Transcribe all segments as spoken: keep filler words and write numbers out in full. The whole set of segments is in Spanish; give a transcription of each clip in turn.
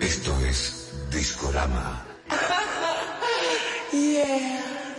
Esto es Discorama. Yeah.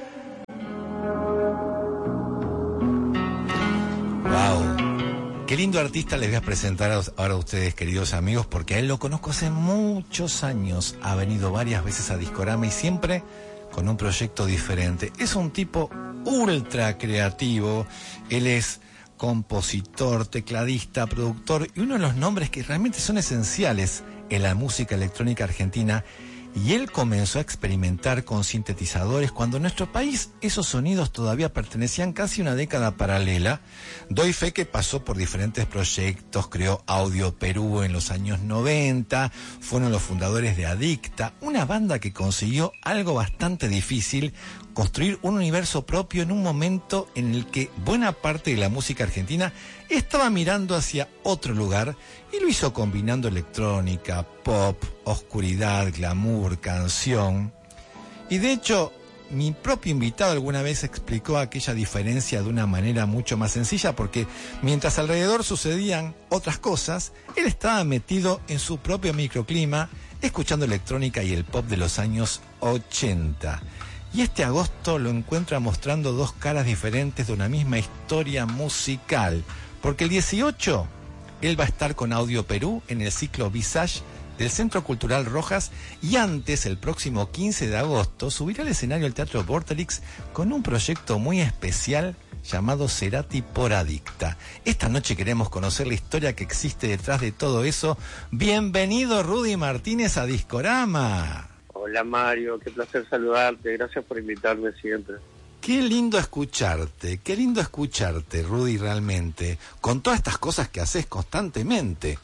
Wow. Qué lindo artista les voy a presentar ahora a ustedes, queridos amigos, porque a él lo conozco hace muchos años. Ha venido varias veces a Discorama y siempre con un proyecto diferente. Es un tipo ultra creativo. Él es compositor, tecladista, productor y uno de los nombres que realmente son esenciales en la música electrónica argentina. Y él comenzó a experimentar con sintetizadores cuando en nuestro país esos sonidos todavía pertenecían casi a una década paralela. Doy fe que pasó por diferentes proyectos, creó Audio Perú en los años noventa, fue uno de los fundadores de Adicta, una banda que consiguió algo bastante difícil, construir un universo propio en un momento en el que buena parte de la música argentina estaba mirando hacia otro lugar, y lo hizo combinando electrónica, pop, oscuridad, glamour, canción. Y de hecho, mi propio invitado alguna vez explicó aquella diferencia de una manera mucho más sencilla, porque mientras alrededor sucedían otras cosas, él estaba metido en su propio microclima, escuchando electrónica y el pop de los años ochenta. Y este agosto lo encuentra mostrando dos caras diferentes de una misma historia musical, porque el dieciocho él va a estar con Audio Perú en el ciclo Visage del Centro Cultural Rojas, y antes, el próximo quince de agosto, subirá al escenario del Teatro Vorterix con un proyecto muy especial llamado Cerati por Adicta. Esta noche queremos conocer la historia que existe detrás de todo eso. Bienvenido, Rudy Martínez, a Discorama. Hola Mario, qué placer saludarte, gracias por invitarme siempre. Qué lindo escucharte, qué lindo escucharte, Rudy, realmente, con todas estas cosas que haces constantemente.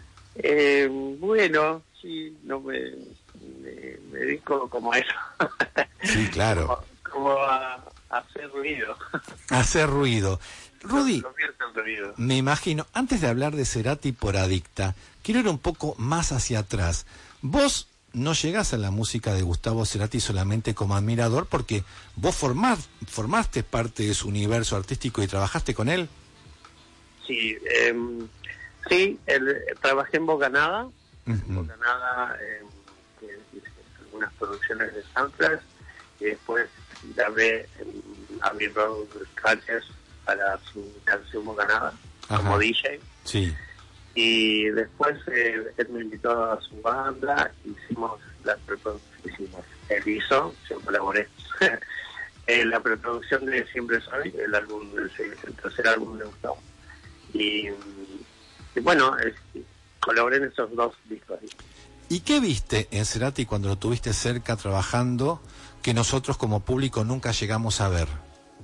Eh, bueno, sí, no me, me, me dedico como a eso. Sí, claro. Como, como a, a hacer ruido. A hacer ruido. Rudy, no, no ruido. Me imagino, antes de hablar de Cerati por Adicta, quiero ir un poco más hacia atrás. Vos no llegás a la música de Gustavo Cerati solamente como admirador, porque vos formás, formaste parte de su universo artístico y trabajaste con él. Sí, eh, sí, el, trabajé en Bocanada, uh-huh. en Bocanada, eh, que hice algunas producciones de samples, y después grabé a mi Road Scratches para su canción Bocanada, Ajá. como D J. Sí. Y después eh, él me invitó a su banda, hicimos la preproducción, él hizo, yo colaboré, en la preproducción de Siempre Soy, el álbum, el, el tercer álbum de Gustavo. Y, y bueno, es, colaboré en esos dos discos. ¿Y qué viste en Cerati cuando lo tuviste cerca trabajando que nosotros como público nunca llegamos a ver?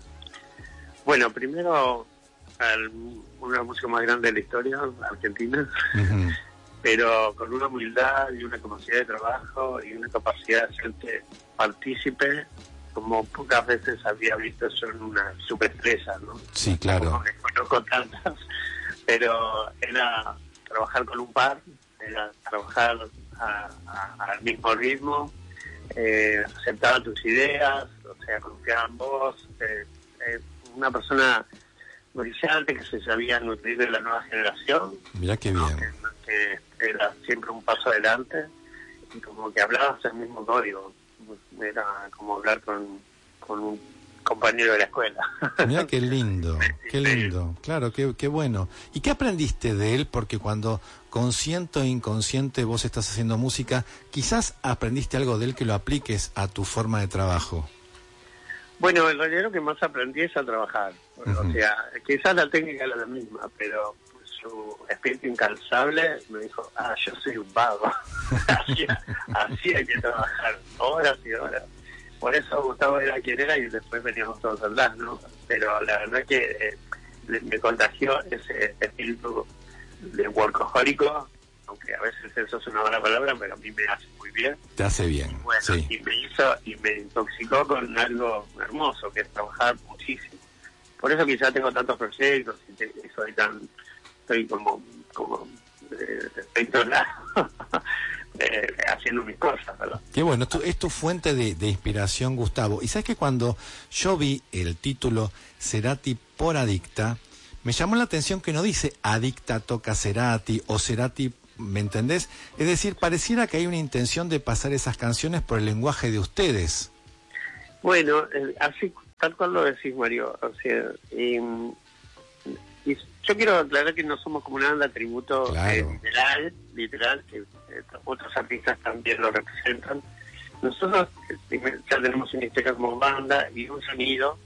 Bueno, primero, al, una música más grande de la historia, Argentina, uh-huh. pero con una humildad y una capacidad de trabajo y una capacidad de hacerte partícipe como pocas veces había visto eso en una superestrella, ¿no? Sí, claro. No conozco tantas, pero era trabajar con un par, era trabajar a, a, al mismo ritmo, eh, aceptaba tus ideas, o sea, confiaba en vos, eh, eh, una persona brillante que se sabía nutrir de la nueva generación. Mirá qué bien. Que, que era siempre un paso adelante y como que hablabas el mismo código. Era como hablar con, con un compañero de la escuela. Mirá qué lindo, qué lindo. Claro, qué, qué bueno. ¿Y qué aprendiste de él? Porque cuando consciente o inconsciente vos estás haciendo música, quizás aprendiste algo de él que lo apliques a tu forma de trabajo. Bueno, en realidad lo que más aprendí es a trabajar. Uh-huh. O sea, quizás la técnica era la misma, pero su espíritu incansable me dijo, ah, yo soy un vago. así, así hay que trabajar, horas y horas. Por eso Gustavo era quien era y después veníamos todos atrás, ¿no? Pero la verdad que eh, me contagió ese espíritu de workahólico, aunque a veces eso es una buena palabra, pero a mí me hace muy bien. Te hace bien, y bueno, sí. Y me hizo, y me intoxicó con algo hermoso, que es trabajar muchísimo. Por eso quizás tengo tantos proyectos y, te, y soy tan, estoy como, como, eh, estoy todo lado, eh, haciendo mis cosas, ¿verdad? Qué bueno, esto es tu fuente de, de inspiración, Gustavo. Y sabes que cuando yo vi el título Cerati por Adicta, me llamó la atención que no dice Adicta toca Cerati o Cerati ¿me entendés? Es decir, pareciera que hay una intención de pasar esas canciones por el lenguaje de ustedes. Bueno, eh, así tal cual lo decís, Mario. O sea, y, y yo quiero aclarar que no somos como una banda tributo Claro. eh, literal, literal, que eh, otros artistas también lo representan. Nosotros eh, ya tenemos una historia como banda y un sonido,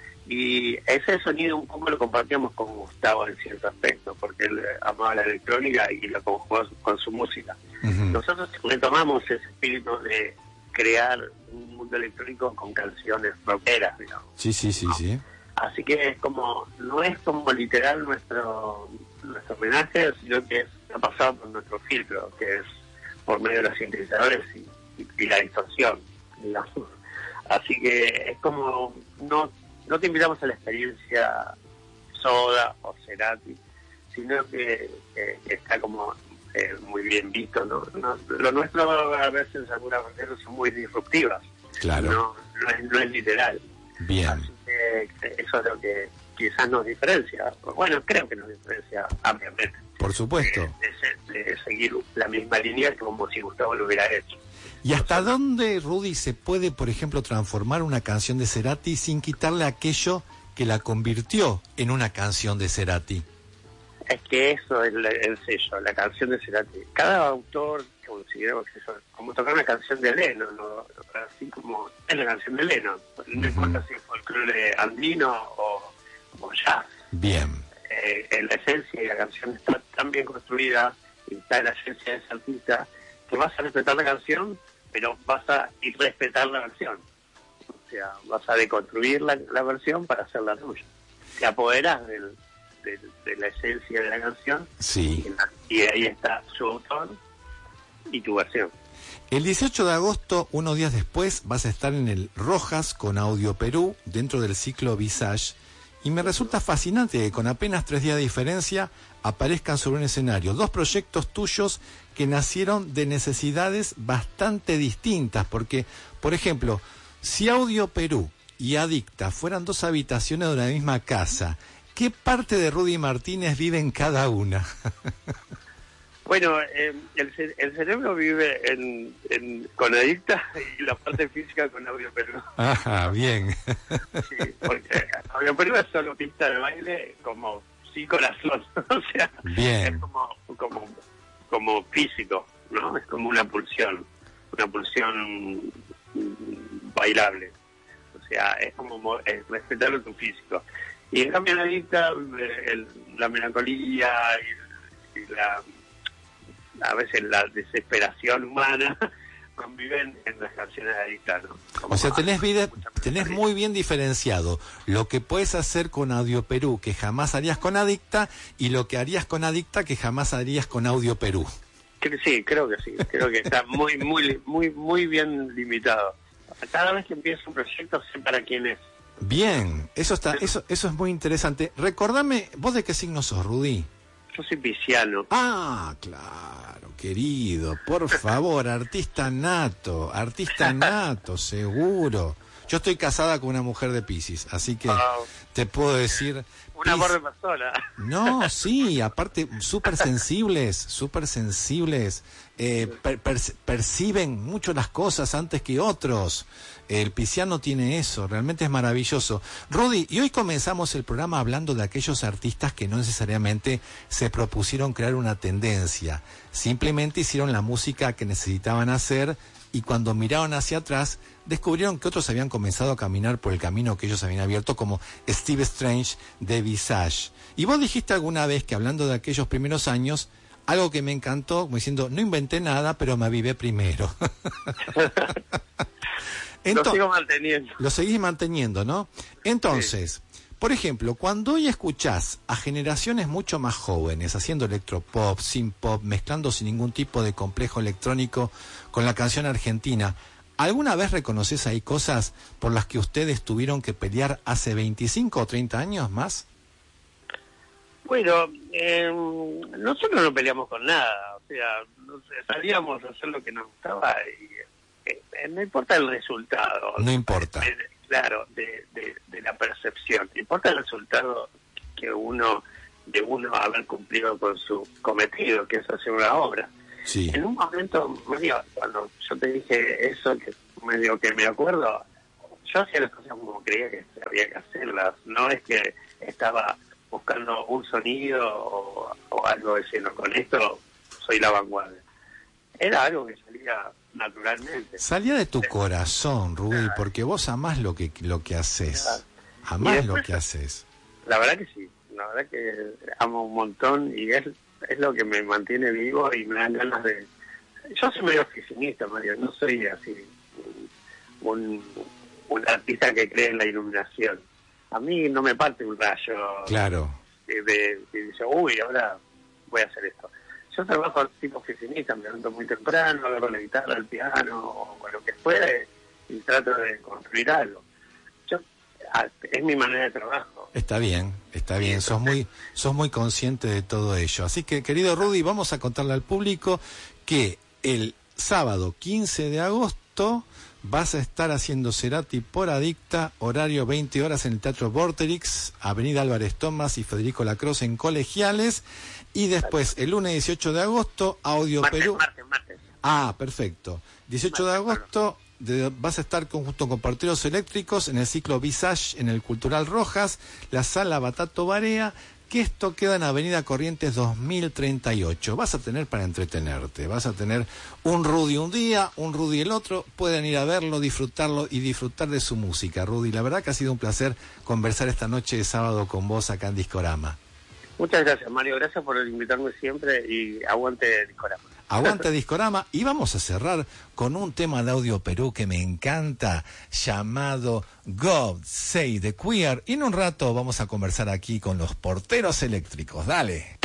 y ese sonido un poco lo compartíamos con Gustavo en cierto aspecto, porque él amaba la electrónica y lo conjugó con su música. Uh-huh. Nosotros retomamos ese espíritu de crear un mundo electrónico con canciones rockeras, digamos. Sí, sí, sí, sí. Así que es como, no es como literal nuestro nuestro homenaje, sino que es, ha pasado por nuestro filtro, que es por medio de los sintetizadores y, y, y la distorsión, digamos. Así que es como, no no te invitamos a la experiencia Soda o Cerati, sino que, que, que está como eh, muy bien visto, ¿no? No, lo nuestro a veces algunas veces son muy disruptivas. Claro. No, no, es, no es literal. Bien. Así que eso es lo que quizás nos diferencia. Bueno, creo que nos diferencia ampliamente. Por supuesto. De, de, de seguir la misma línea como si Gustavo lo hubiera hecho. ¿Y hasta dónde, Rudy, se puede, por ejemplo, transformar una canción de Cerati sin quitarle aquello que la convirtió en una canción de Cerati? Es que eso es el, el sello, la canción de Cerati. Cada autor, consideramos que eso, como tocar una canción de Lennon, ¿no? Así como es la canción de Lennon. No uh-huh. importa si es folclore andino o, o jazz. Bien. Eh, en la esencia, y la canción está tan bien construida, y está en la esencia de ese artista, que vas a respetar la canción, pero vas a y respetar la versión. O sea, vas a deconstruir la, la versión para hacerla tuya. Te apoderas del, del, de la esencia de la canción. Sí. Y, la, y ahí está su autor y tu versión. El dieciocho de agosto, unos días después, vas a estar en el Rojas con Audio Perú, dentro del ciclo Visage. Y me resulta fascinante que con apenas tres días de diferencia aparezcan sobre un escenario dos proyectos tuyos que nacieron de necesidades bastante distintas, porque, por ejemplo, si Audio Perú y Adicta fueran dos habitaciones de una misma casa, ¿qué parte de Rudy Martínez vive en cada una? Bueno, eh, el, el cerebro vive en, en, con Adicta y la parte física con Audio Perú. Ajá, bien. Sí, porque Audio Perú es solo pista de baile como sí corazón, o sea, bien. Es como, como, como físico, ¿no? Es como una pulsión, una pulsión bailable. O sea, es como es respetar tu físico. Y en cambio en Adicta, el, la melancolía y, y la... a veces la desesperación humana conviven en las canciones de Adicta, ¿no? Como o sea, tenés, vida, a, tenés muy bien diferenciado lo que puedes hacer con Audio Perú que jamás harías con Adicta y lo que harías con Adicta que jamás harías con Audio Perú. Sí, creo que sí, creo que está muy, muy, muy, muy bien limitado. Cada vez que empiezo un proyecto sé para quién es. Bien, eso está, eso, eso es muy interesante. Recordame, ¿vos de qué signo sos, Rudy? Yo soy pisciano. Ah, claro, querido, por favor, artista nato, artista nato, seguro. Yo estoy casada con una mujer de Piscis, así que oh, te puedo decir... Un amor de persona. No, sí, aparte, súper sensibles, súper sensibles, eh, per, per, perciben mucho las cosas antes que otros. El pisciano tiene eso, realmente es maravilloso. Rudy, y hoy comenzamos el programa hablando de aquellos artistas que no necesariamente se propusieron crear una tendencia, simplemente hicieron la música que necesitaban hacer y cuando miraron hacia atrás descubrieron que otros habían comenzado a caminar por el camino que ellos habían abierto, como Steve Strange de Visage. Y vos dijiste alguna vez que hablando de aquellos primeros años, algo que me encantó, como diciendo, no inventé nada, pero me avivé primero. Entonces, lo sigo manteniendo. Lo seguís manteniendo, ¿no? Entonces, sí. Por ejemplo, cuando hoy escuchás a generaciones mucho más jóvenes haciendo electropop, synth pop, mezclando sin ningún tipo de complejo electrónico con la canción argentina, ¿alguna vez reconoces ahí cosas por las que ustedes tuvieron que pelear hace veinticinco o treinta años más? Bueno, eh, nosotros no peleamos con nada, o sea, salíamos a hacer lo que nos gustaba y eh, no importa el resultado. No importa. De, claro, de, de, de la percepción, importa el resultado que uno de uno haber cumplido con su cometido, que es hacer una obra. Sí. En un momento, medio, cuando yo te dije eso, que medio que me acuerdo, yo hacía las cosas como creía que había que hacerlas. No es que estaba buscando un sonido o, o algo diciendo, con esto soy la vanguardia. Era algo que salía naturalmente. Salía de tu corazón, Rudy, porque vos amás lo que lo que haces. Amás después, lo que haces. La verdad que sí, la verdad que amo un montón y es, es lo que me mantiene vivo y me dan ganas de... Yo soy medio oficinista, Mario, no soy así un, un artista que cree en la iluminación. A mí no me parte un rayo. Claro. De, de, de dice, uy, ahora voy a hacer esto. Yo trabajo tipo oficinista, me levanto muy temprano, agarro la guitarra, el piano, o lo que fuera, y trato de construir algo. Yo, es mi manera de trabajo. Está bien, está bien, sos muy, sos muy consciente de todo ello. Así que, querido Rudy, vamos a contarle al público que el sábado quince de agosto vas a estar haciendo Cerati por Adicta, horario veinte horas en el Teatro Vorterix, Avenida Álvarez Thomas y Federico Lacroze en Colegiales. Y después, el lunes dieciocho de agosto, Audio martes, Perú. Martes, martes. Ah, perfecto. dieciocho de agosto de, vas a estar con, junto con Porteros Eléctricos en el ciclo Visage en el Cultural Rojas, la Sala Batato Barea, que esto queda en Avenida Corrientes dos mil treinta y ocho. Vas a tener para entretenerte, vas a tener un Rudy un día, un Rudy el otro, pueden ir a verlo, disfrutarlo y disfrutar de su música. Rudy, la verdad que ha sido un placer conversar esta noche de sábado con vos acá en Discorama. Muchas gracias, Mario, gracias por invitarme siempre y aguante Discorama. Aguante Discorama, y vamos a cerrar con un tema de Audio Perú que me encanta, llamado God Say the Queer, y en un rato vamos a conversar aquí con los Porteros Eléctricos. Dale.